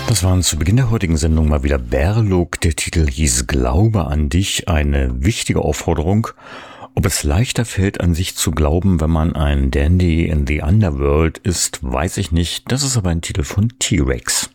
Das waren zu Beginn der heutigen Sendung mal wieder Berlog. Der Titel hieß Glaube an dich, eine wichtige Aufforderung. Ob es leichter fällt, an sich zu glauben, wenn man ein Dandy in the Underworld ist, weiß ich nicht. Das ist aber ein Titel von T-Rex.